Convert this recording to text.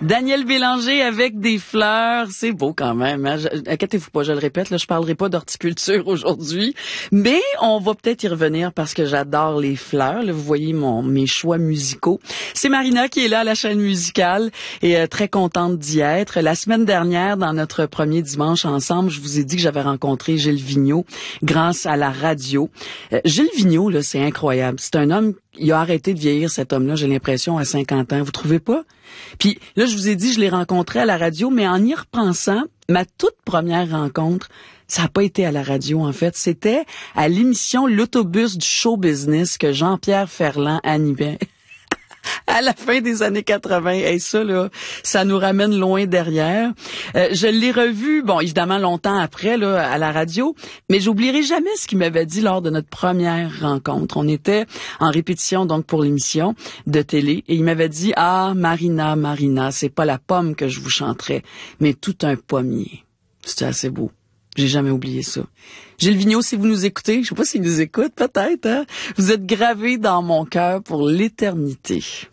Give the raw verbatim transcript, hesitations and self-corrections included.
Daniel Bélanger avec des fleurs, c'est beau quand même. Hein? Je, inquiétez-vous pas, je le répète, là, je parlerai pas d'horticulture aujourd'hui, mais on va peut-être y revenir parce que j'adore les fleurs. Là, vous voyez mon mes choix musicaux. C'est Marina qui est là à la chaîne musicale et euh, très contente d'y être. La semaine dernière, dans notre premier dimanche ensemble, je vous ai dit que j'avais rencontré Gilles Vigneault grâce à la radio. Euh, Gilles Vigneault, là, c'est incroyable. C'est un homme, il a arrêté de vieillir, cet homme-là, j'ai l'impression, à cinquante ans. Vous trouvez pas? Puis là, je vous ai dit, je l'ai rencontré à la radio, mais en y repensant, ma toute première rencontre, ça n'a pas été à la radio, en fait. C'était à l'émission L'autobus du show business que Jean-Pierre Ferland animait. À la fin des années quatre-vingts. Et ça, là, ça nous ramène loin derrière. Euh, je l'ai revu, bon, évidemment, longtemps après, là, à la radio, mais j'oublierai jamais ce qu'il m'avait dit lors de notre première rencontre. On était en répétition, donc, pour l'émission de télé, et il m'avait dit, « Ah, Marina, Marina, c'est pas la pomme que je vous chanterai, mais tout un pommier. » C'était assez beau. J'ai jamais oublié ça. Gilles Vigneault, si vous nous écoutez, je sais pas s'il nous écoute, peut-être, hein? Vous êtes gravé dans mon cœur pour l'éternité.